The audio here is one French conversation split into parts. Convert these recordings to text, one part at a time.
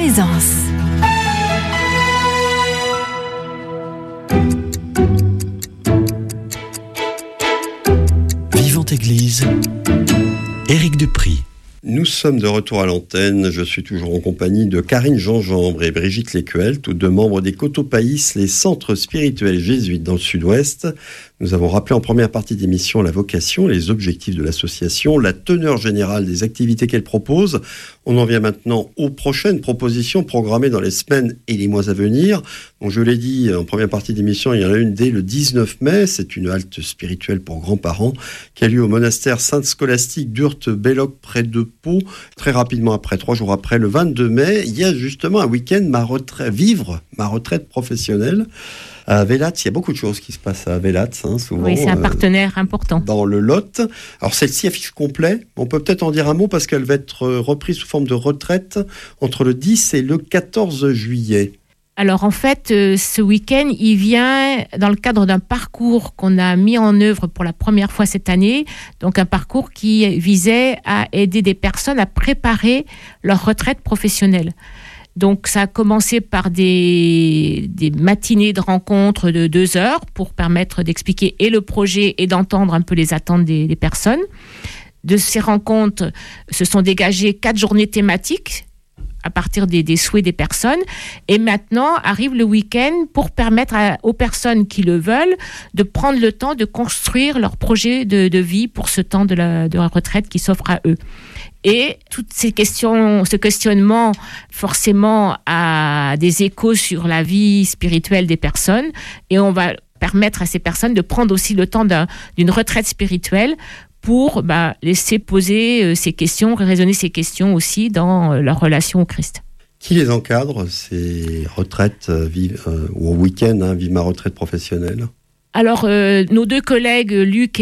Aisance. Vivante Église, Éric Dupry. Nous sommes de retour à l'antenne. Je suis toujours en compagnie de Karine Gingembre et Brigitte Lécuel, tous deux membres des Cotopaïs, les centres spirituels jésuites dans le sud-ouest. Nous avons rappelé en première partie d'émission la vocation, les objectifs de l'association, la teneur générale des activités qu'elle propose. On en vient maintenant aux prochaines propositions programmées dans les semaines et les mois à venir. Donc, je l'ai dit en première partie d'émission, il y en a une dès le 19 mai. C'est une halte spirituelle pour grands-parents qui a lieu au monastère Sainte-Scolastique d'Urte-Belloc près de Pau. Très rapidement après, 3 jours après, le 22 mai, il y a justement un week-end vivre ma retraite professionnelle. À Vélatz, il y a beaucoup de choses qui se passent à Vélatz, souvent. Oui, c'est un partenaire important. Dans le Lot. Alors, celle-ci affiche complet. On peut peut-être en dire un mot parce qu'elle va être reprise sous forme de retraite entre le 10 et le 14 juillet. Alors, en fait, ce week-end, il vient dans le cadre d'un parcours qu'on a mis en œuvre pour la première fois cette année. Donc, un parcours qui visait à aider des personnes à préparer leur retraite professionnelle. Donc, ça a commencé par des matinées de rencontres de 2 heures pour permettre d'expliquer et le projet et d'entendre un peu les attentes des personnes. De ces rencontres, se sont dégagées 4 journées thématiques à partir des souhaits des personnes. Et maintenant, arrive le week-end pour permettre aux personnes qui le veulent de prendre le temps de construire leur projet de vie pour ce temps de la retraite qui s'offre à eux. Et toutes ces questions, ce questionnement, forcément, a des échos sur la vie spirituelle des personnes. Et on va permettre à ces personnes de prendre aussi le temps d'une retraite spirituelle pour laisser poser ces questions, raisonner ces questions aussi dans leur relation au Christ. Qui les encadre, ces retraites ou au week-end, vive ma retraite professionnelle ? Alors, nos 2 collègues, Luc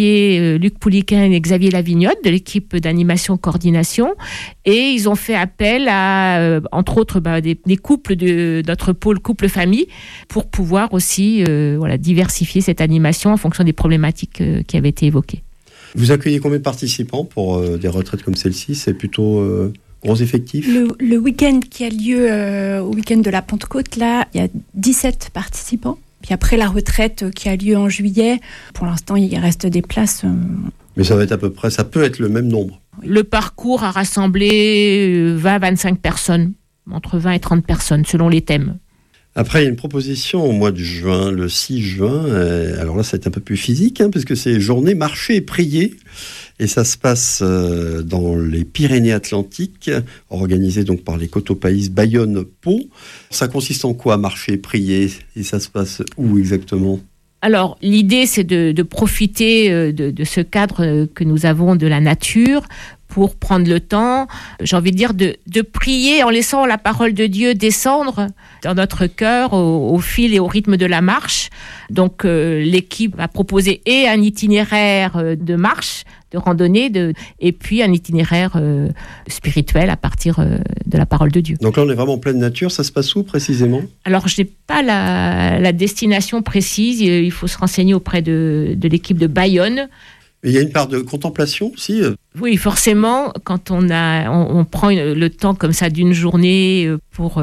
Pouliquin et Xavier Lavignotte, de l'équipe d'animation coordination, et ils ont fait appel à, entre autres, des couples de notre pôle couple-famille, pour pouvoir aussi diversifier cette animation en fonction des problématiques qui avaient été évoquées. Vous accueillez combien de participants pour des retraites comme celle-ci ? C'est plutôt gros effectif ? Le week-end qui a lieu au week-end de la Pentecôte, là, il y a 17 participants. Puis après la retraite qui a lieu en juillet, pour l'instant, il reste des places. Mais ça va être ça peut être le même nombre. Le parcours a rassemblé 20-25 personnes, entre 20 et 30 personnes, selon les thèmes. Après, il y a une proposition au mois de juin, le 6 juin. Alors là, ça va être un peu plus physique, parce que c'est journée marcher et prier. Et ça se passe dans les Pyrénées-Atlantiques, organisé donc par les Cotopaïs Bayonne-Pau. Ça consiste en quoi, marcher et prier ? Et ça se passe où exactement ? Alors, l'idée, c'est de profiter de ce cadre que nous avons de la nature pour prendre le temps, j'ai envie de dire, de prier en laissant la parole de Dieu descendre dans notre cœur au fil et au rythme de la marche. Donc, l'équipe a proposé et un itinéraire de marche, de randonnée, et puis un itinéraire spirituel à partir de la parole de Dieu. Donc là, on est vraiment en pleine nature. Ça se passe où précisément ? Alors, je n'ai pas la destination précise. Il faut se renseigner auprès de l'équipe de Bayonne. Et il y a une part de contemplation aussi ? Oui, forcément, quand on prend le temps comme ça d'une journée pour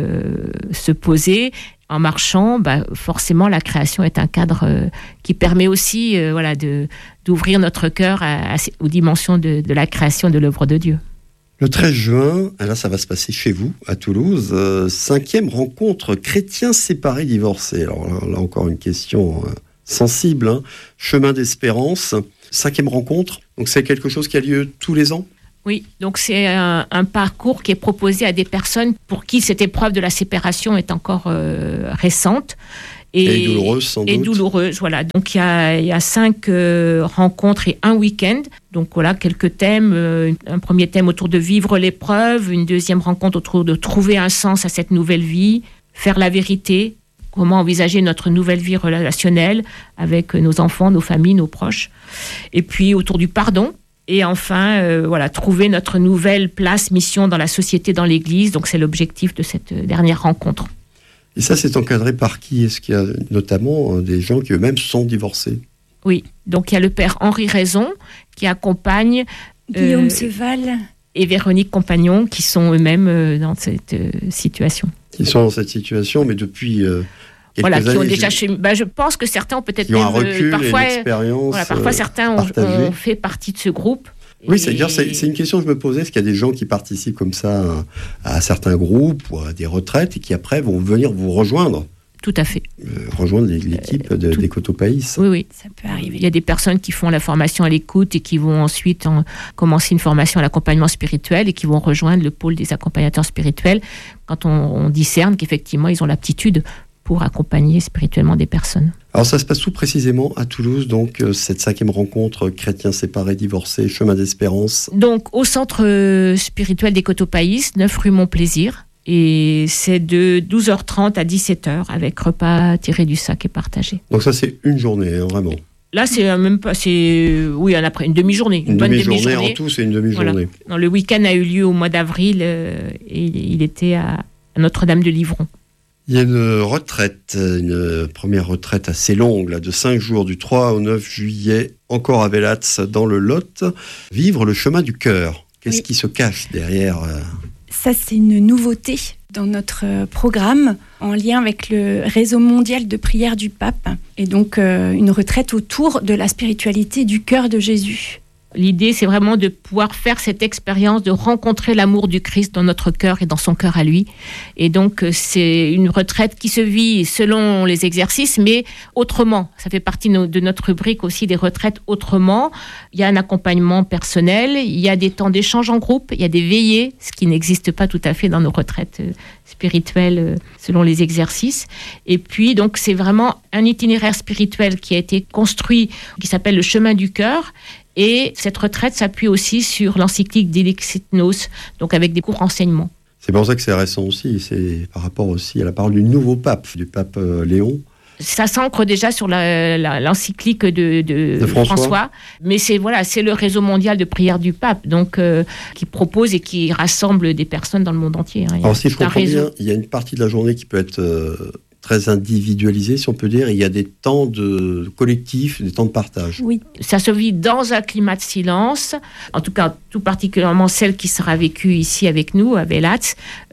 se poser en marchant, forcément la création est un cadre qui permet aussi d'ouvrir notre cœur aux dimensions de la création de l'œuvre de Dieu. Le 13 juin, là ça va se passer chez vous, à Toulouse, 5e rencontre chrétiens séparés divorcés. Alors là encore une question sensible, chemin d'espérance, 5e rencontre, donc c'est quelque chose qui a lieu tous les ans ? Oui, donc c'est un parcours qui est proposé à des personnes pour qui cette épreuve de la séparation est encore récente. Et douloureuse, sans doute. Et douloureuse, voilà. Donc il y a 5 rencontres et un week-end. Donc voilà, quelques thèmes. Un premier thème autour de vivre l'épreuve, une deuxième rencontre autour de trouver un sens à cette nouvelle vie, faire la vérité, comment envisager notre nouvelle vie relationnelle avec nos enfants, nos familles, nos proches. Et puis autour du pardon. Et enfin, trouver notre nouvelle place, mission dans la société, dans l'Église. Donc c'est l'objectif de cette dernière rencontre. Et ça, c'est encadré par qui ? Est-ce qu'il y a notamment des gens qui eux-mêmes sont divorcés ? Oui, donc il y a le père Henri Raison qui accompagne Guillaume Seval et Véronique Compagnon, qui sont eux-mêmes dans cette situation. Qui sont dans cette situation, mais depuis quelques années. Qui ont déjà je pense que certains ont peut-être même un recul parfois, et une expérience. Parfois, certains ont fait partie de ce groupe. Oui, c'est une question que je me posais. Est-ce qu'il y a des gens qui participent comme ça à certains groupes ou à des retraites et qui après vont venir vous rejoindre? Tout à fait. Rejoindre l'équipe des Cotopaïs. Oui, ça peut arriver. Il y a des personnes qui font la formation à l'écoute et qui vont ensuite commencer une formation à l'accompagnement spirituel et qui vont rejoindre le pôle des accompagnateurs spirituels quand on discerne qu'effectivement, ils ont l'aptitude pour accompagner spirituellement des personnes. Alors ça se passe tout précisément à Toulouse, donc cette 5e rencontre chrétiens séparés, divorcés, chemin d'espérance. Donc au centre spirituel des Cotopaïs, 9 rue Montplaisir, et c'est de 12h30 à 17h avec repas tiré du sac et partagé. Donc ça c'est une journée, vraiment. Là c'est même pas, après une demi-journée. Une bonne demi-journée en tout, c'est une demi-journée. Voilà. Non, le week-end a eu lieu au mois d'avril et il était à Notre-Dame-de-Livron. Il y a une retraite, une première retraite assez longue, là, de 5 jours, du 3 au 9 juillet, encore à Vélatz, dans le Lot. Vivre le chemin du cœur. Qu'est-ce qui se cache derrière Ça, c'est une nouveauté dans notre programme, en lien avec le réseau mondial de prière du pape. Et donc, une retraite autour de la spiritualité du cœur de Jésus. L'idée, c'est vraiment de pouvoir faire cette expérience, de rencontrer l'amour du Christ dans notre cœur et dans son cœur à lui. Et donc, c'est une retraite qui se vit selon les exercices, mais autrement. Ça fait partie de notre rubrique aussi des retraites autrement. Il y a un accompagnement personnel, il y a des temps d'échange en groupe, il y a des veillées, ce qui n'existe pas tout à fait dans nos retraites spirituelles selon les exercices. Et puis, donc, c'est vraiment un itinéraire spirituel qui a été construit, qui s'appelle le chemin du cœur. Et cette retraite s'appuie aussi sur l'encyclique Dilexit Nos, donc avec des courts renseignements. C'est pour ça que c'est récent aussi, c'est par rapport aussi à la parole du nouveau pape, du pape Léon. Ça s'ancre déjà sur l'encyclique de François, mais c'est le réseau mondial de prière du pape, donc qui propose et qui rassemble des personnes dans le monde entier. Alors si je comprends bien, il y a une partie de la journée qui peut être très individualisé, si on peut dire. Il y a des temps de collectif, des temps de partage. Oui, ça se vit dans un climat de silence, en tout cas, tout particulièrement celle qui sera vécue ici avec nous, à Vélatz.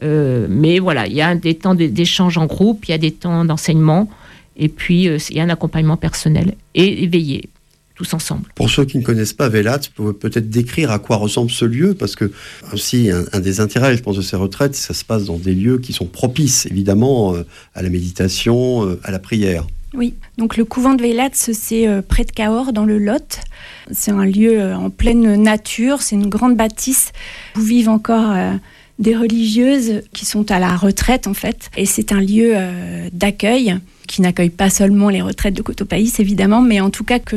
Mais voilà, il y a des temps d'échange en groupe, il y a des temps d'enseignement, et puis il y a un accompagnement personnel et éveillé. Tous ensemble. Pour ceux qui ne connaissent pas Vélatz, vous pouvez peut-être décrire à quoi ressemble ce lieu, parce que aussi un des intérêts, je pense, de ces retraites, ça se passe dans des lieux qui sont propices, évidemment, à la méditation, à la prière. Oui, donc le couvent de Vélatz, c'est près de Cahors, dans le Lot. C'est un lieu en pleine nature, c'est une grande bâtisse où vivent encore des religieuses qui sont à la retraite, en fait. Et c'est un lieu d'accueil qui n'accueille pas seulement les retraites de Cotopaïs, évidemment, mais en tout cas que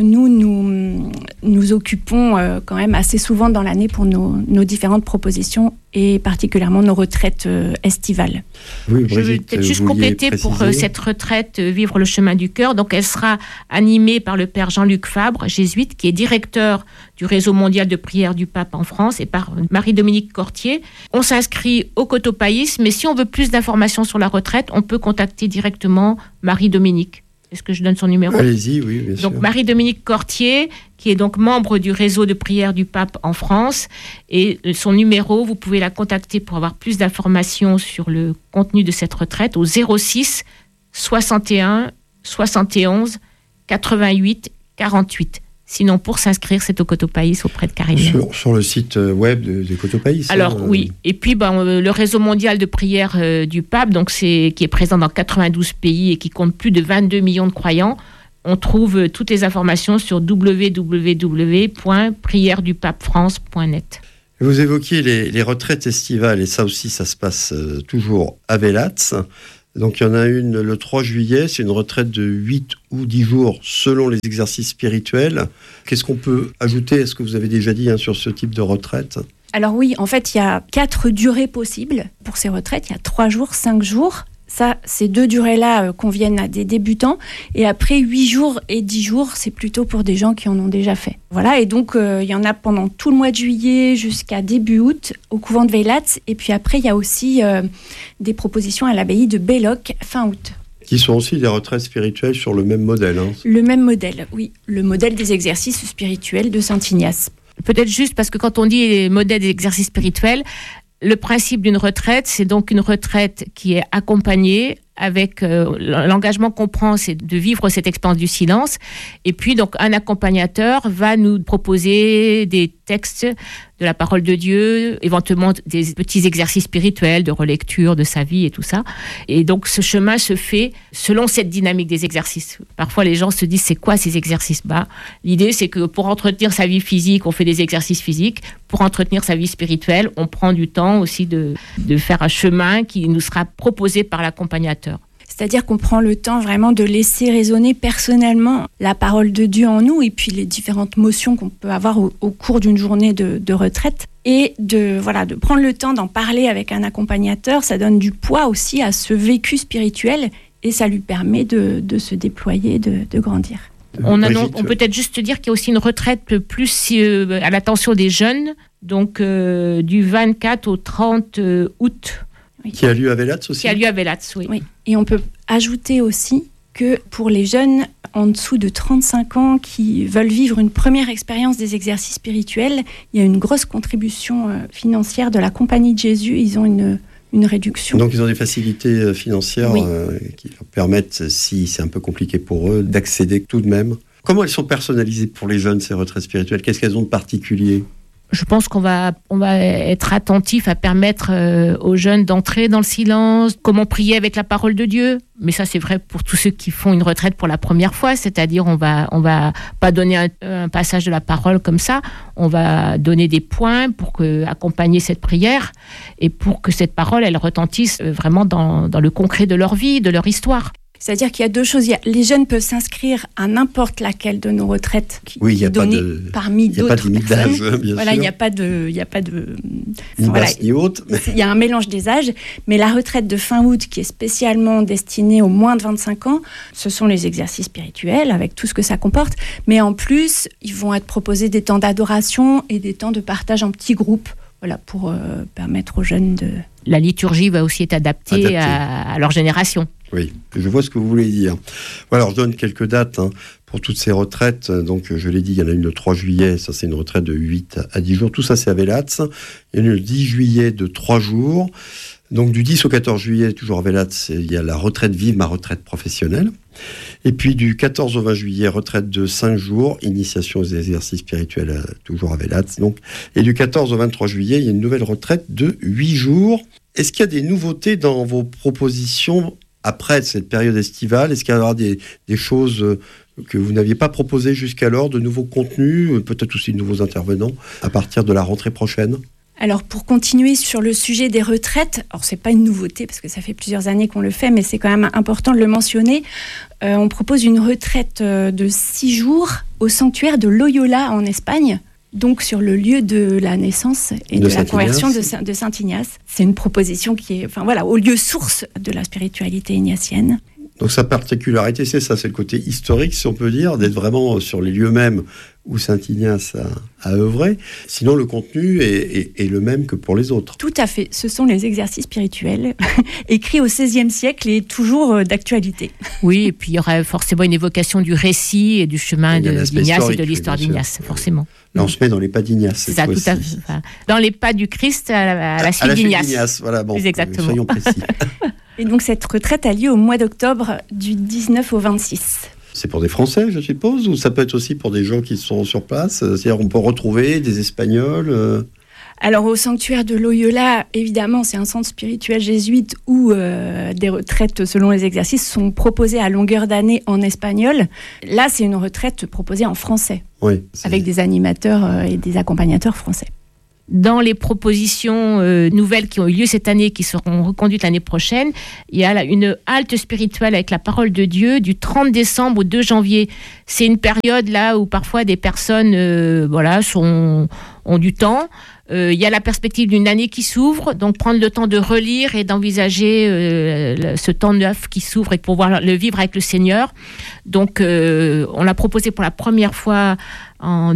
nous occupons quand même assez souvent dans l'année pour nos différentes propositions et particulièrement nos retraites estivales. Oui, Brigitte, je vais peut-être juste compléter pour cette retraite Vivre le chemin du cœur. Donc, elle sera animée par le père Jean-Luc Fabre, jésuite, qui est directeur du réseau mondial de prière du pape en France, et par Marie-Dominique Cortier. On s'inscrit au Cotopaïs, mais si on veut plus d'informations sur la retraite, on peut contacter directement Marie-Dominique. Est-ce que je donne son numéro ? Allez-y, oui, bien sûr. Donc Marie-Dominique Cortier, qui est donc membre du réseau de prière du pape en France, et son numéro, vous pouvez la contacter pour avoir plus d'informations sur le contenu de cette retraite au 06 61 71 88 48. Sinon, pour s'inscrire, c'est au Cotopaïs auprès de Karine. Sur le site web des Cotopaïs. Alors oui, et puis le réseau mondial de prière du pape, donc qui est présent dans 92 pays et qui compte plus de 22 millions de croyants. On trouve toutes les informations sur www.prièredupapefrance.net. Vous évoquiez les retraites estivales, et ça aussi, ça se passe toujours à Vélatz. Donc il y en a une le 3 juillet, c'est une retraite de 8 ou 10 jours selon les exercices spirituels. Qu'est-ce qu'on peut ajouter ? Est-ce que vous avez déjà dit sur ce type de retraite ? Alors oui, en fait, il y a 4 durées possibles pour ces retraites. Il y a 3 jours, 5 jours. Ça, ces 2 durées-là conviennent à des débutants. Et après, 8 jours et 10 jours, c'est plutôt pour des gens qui en ont déjà fait. Voilà, et donc il y en a pendant tout le mois de juillet jusqu'à début août au couvent de Vélatz. Et puis après, il y a aussi des propositions à l'abbaye de Belloc fin août. Qui sont aussi des retraites spirituelles sur le même modèle. Le même modèle, oui. Le modèle des exercices spirituels de Saint Ignace. Peut-être juste parce que quand on dit modèle d'exercice spirituel, le principe d'une retraite, c'est donc une retraite qui est accompagnée avec l'engagement qu'on prend, c'est de vivre cette expérience du silence. Et puis, donc, un accompagnateur va nous proposer des textes de la parole de Dieu, éventuellement des petits exercices spirituels de relecture de sa vie et tout ça. Et donc, ce chemin se fait selon cette dynamique des exercices. Parfois, les gens se disent, c'est quoi ces exercices ? L'idée, c'est que pour entretenir sa vie physique, on fait des exercices physiques. Pour entretenir sa vie spirituelle, on prend du temps aussi de faire un chemin qui nous sera proposé par l'accompagnateur. C'est-à-dire qu'on prend le temps vraiment de laisser résonner personnellement la parole de Dieu en nous et puis les différentes motions qu'on peut avoir au cours d'une journée de retraite. Et de prendre le temps d'en parler avec un accompagnateur, ça donne du poids aussi à ce vécu spirituel et ça lui permet de se déployer, de grandir. On peut peut-être juste dire qu'il y a aussi une retraite plus à l'attention des jeunes, donc du 24 au 30 août. Oui. Qui a lieu à Vélatz aussi ? Qui a lieu à Vélatz, oui. Et on peut ajouter aussi que pour les jeunes en dessous de 35 ans qui veulent vivre une première expérience des exercices spirituels, il y a une grosse contribution financière de la Compagnie de Jésus. Ils ont une réduction. Donc ils ont des facilités financières qui leur permettent, si c'est un peu compliqué pour eux, d'accéder tout de même. Comment elles sont personnalisées pour les jeunes, ces retraites spirituelles ? Qu'est-ce qu'elles ont de particulier ? Je pense qu'on va être attentif à permettre aux jeunes d'entrer dans le silence, comment prier avec la parole de Dieu. Mais ça, c'est vrai pour tous ceux qui font une retraite pour la première fois. C'est-à-dire, on va pas donner un passage de la parole comme ça. On va donner des points pour accompagner cette prière et pour que cette parole, elle retentisse vraiment dans le concret de leur vie, de leur histoire. C'est-à-dire qu'il y a deux choses. Les jeunes peuvent s'inscrire à n'importe laquelle de nos retraites qui est donnée parmi d'autres personnes. Il n'y a pas de limite d'âge, bien sûr. Il n'y a pas de ni basse ni haute. Il y a un mélange des âges, mais la retraite de fin août qui est spécialement destinée aux moins de 25 ans, ce sont les exercices spirituels avec tout ce que ça comporte. Mais en plus, ils vont être proposés des temps d'adoration et des temps de partage en petits groupes. Pour permettre aux jeunes de... La liturgie va aussi être adaptée. À leur génération. Oui, je vois ce que vous voulez dire. Alors, je donne quelques dates pour toutes ces retraites. Donc, je l'ai dit, il y en a une le 3 juillet. Ça, c'est une retraite de 8 à 10 jours. Tout ça, c'est à Vélatz. Il y en a une le 10 juillet de 3 jours. Donc, du 10 au 14 juillet, toujours à Vélatz, il y a la retraite Vive ma retraite professionnelle. Et puis, du 14 au 20 juillet, retraite de 5 jours, initiation aux exercices spirituels, toujours à Vélatz. Donc. Et du 14 au 23 juillet, il y a une nouvelle retraite de 8 jours. Est-ce qu'il y a des nouveautés dans vos propositions après cette période estivale ? Est-ce qu'il y aura des choses que vous n'aviez pas proposées jusqu'alors, de nouveaux contenus, peut-être aussi de nouveaux intervenants à partir de la rentrée prochaine ? Alors, pour continuer sur le sujet des retraites, alors c'est pas une nouveauté parce que ça fait plusieurs années qu'on le fait, mais c'est quand même important de le mentionner. On propose une retraite de 6 jours au sanctuaire de Loyola en Espagne, donc sur le lieu de la naissance et de la conversion de Saint Ignace. C'est une proposition qui est, au lieu source de la spiritualité ignatienne. Donc sa particularité, c'est ça, c'est le côté historique, si on peut dire, d'être vraiment sur les lieux mêmes où Saint Ignace a œuvré. Sinon, le contenu est le même que pour les autres. Tout à fait. Ce sont les exercices spirituels écrits au XVIe siècle et toujours d'actualité. Oui, et puis il y aura forcément une évocation du récit et du chemin d'Ignace et de l'histoire d'Ignace, forcément. Là, on se met dans les pas d'Ignace. C'est ça, tout à fait. Dans les pas du Christ à la suite d'Ignace. Voilà, bon, plus exactement. Soyons précis. Et donc, cette retraite a lieu au mois d'octobre du 19 au 26. C'est pour des Français, je suppose, ou ça peut être aussi pour des gens qui sont sur place ? C'est-à-dire on peut retrouver des Espagnols Alors, au sanctuaire de Loyola, évidemment, c'est un centre spirituel jésuite où des retraites selon les exercices sont proposées à longueur d'année en espagnol. Là, c'est une retraite proposée en français, avec des animateurs et des accompagnateurs français. Dans les propositions nouvelles qui ont eu lieu cette année, qui seront reconduites l'année prochaine, il y a une halte spirituelle avec la parole de Dieu du 30 décembre au 2 janvier. C'est une période là où parfois des personnes ont du temps. Il y a la perspective d'une année qui s'ouvre, donc prendre le temps de relire et d'envisager ce temps neuf qui s'ouvre et pouvoir le vivre avec le Seigneur. Donc, on l'a proposé pour la première fois en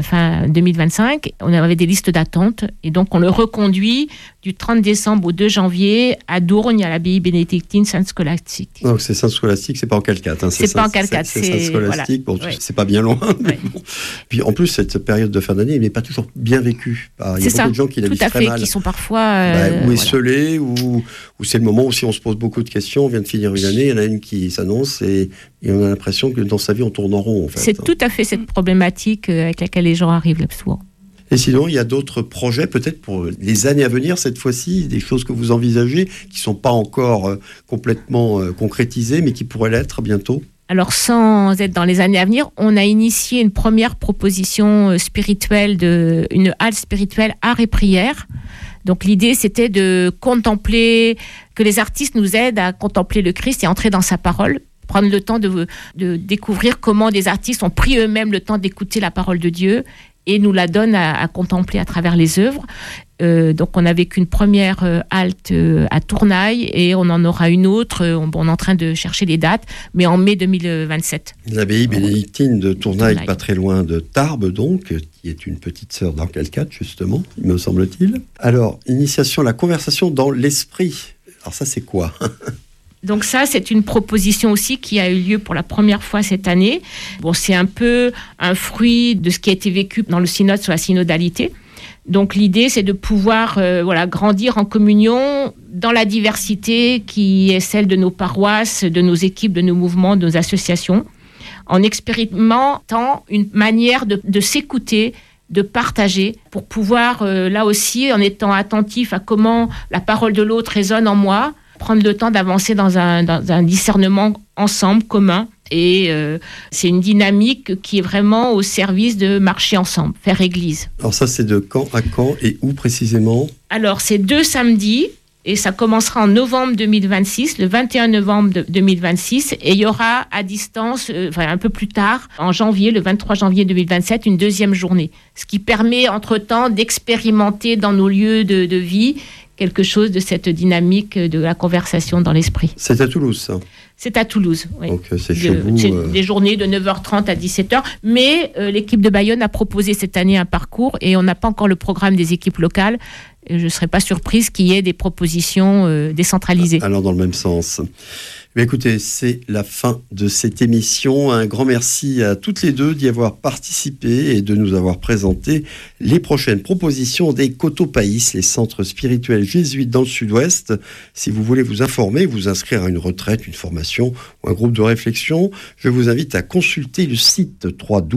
2025. On avait des listes d'attente et donc on le reconduit du 30 décembre au 2 janvier à Dourgne, à l'abbaye bénédictine Sainte-Scolastique. Donc c'est Sainte-Scolastique, c'est pas en Calcate. Hein, c'est pas en Calcate. C'est Sainte-Scolastique, voilà. Bon, c'est pas bien loin. Mais bon. Puis en plus, cette période de fin d'année, elle n'est pas toujours bien vécue. Il y a beaucoup de gens qui la vivent très mal. Tout à fait, qui sont parfois... ou esselés, ou c'est le moment où si on se pose beaucoup de questions, on vient de finir une année, il y en a une qui s'annonce et on a l'impression que dans sa vie, on tourne en rond. En fait. C'est tout à fait cette problématique avec laquelle les gens arrivent là souvent. Et sinon, il y a d'autres projets, peut-être pour les années à venir, cette fois-ci, des choses que vous envisagez, qui ne sont pas encore complètement concrétisées, mais qui pourraient l'être bientôt? Alors, sans être dans les années à venir, on a initié une première proposition spirituelle, une halle spirituelle art et prière. Donc, l'idée, c'était de contempler, que les artistes nous aident à contempler le Christ et entrer dans sa parole. Prendre le temps de découvrir comment des artistes ont pris eux-mêmes le temps d'écouter la parole de Dieu et nous la donnent à contempler à travers les œuvres. Donc, on a vécu une première halte à Tournaille et on en aura une autre. On est en train de chercher les dates, mais en mai 2027. L'abbaye bénédictine de Tournaille, pas très loin de Tarbes, donc, qui est une petite sœur d'Arcalcate, justement, me semble-t-il. Alors, initiation, la conversation dans l'esprit. Alors ça, c'est quoi? Donc ça, c'est une proposition aussi qui a eu lieu pour la première fois cette année. Bon, c'est un peu un fruit de ce qui a été vécu dans le synode sur la synodalité. Donc l'idée, c'est de pouvoir grandir en communion dans la diversité qui est celle de nos paroisses, de nos équipes, de nos mouvements, de nos associations, en expérimentant une manière de s'écouter, de partager, pour pouvoir, là aussi, en étant attentif à comment la parole de l'autre résonne en moi, prendre le temps d'avancer dans un discernement ensemble, commun. Et c'est une dynamique qui est vraiment au service de marcher ensemble, faire église. Alors ça, c'est de quand à quand et où précisément? Alors, c'est 2 samedis. Et ça commencera en novembre 2026, le 21 novembre 2026. Et il y aura à distance, un peu plus tard, en janvier, le 23 janvier 2027, une deuxième journée. Ce qui permet, entre-temps, d'expérimenter dans nos lieux de vie quelque chose de cette dynamique de la conversation dans l'esprit. C'est à Toulouse, ça? C'est à Toulouse, oui. Donc c'est chez vous. C'est des journées de 9h30 à 17h. Mais l'équipe de Bayonne a proposé cette année un parcours et on n'a pas encore le programme des équipes locales. Je ne serais pas surprise qu'il y ait des propositions décentralisées. Alors dans le même sens. Mais écoutez, c'est la fin de cette émission. Un grand merci à toutes les deux d'y avoir participé et de nous avoir présenté les prochaines propositions des Cotopaïs, les centres spirituels jésuites dans le Sud-Ouest. Si vous voulez vous informer, vous inscrire à une retraite, une formation ou un groupe de réflexion, je vous invite à consulter le site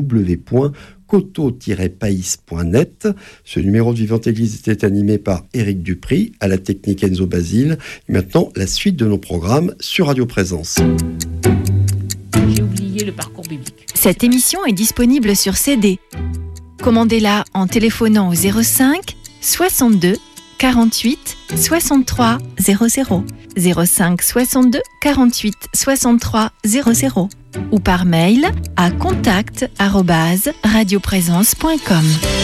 www.coto-païs.net. Ce numéro de Vivante Église était animé par Éric Dupry, à la technique Enzo Basile. Et maintenant, la suite de nos programmes sur Radio Présence. J'ai oublié le parcours biblique. Cette émission est disponible sur CD. Commandez-la en téléphonant au 05 62 48 63 00. 05 62 48 63 00 ou par mail à contact@radioprésence.com.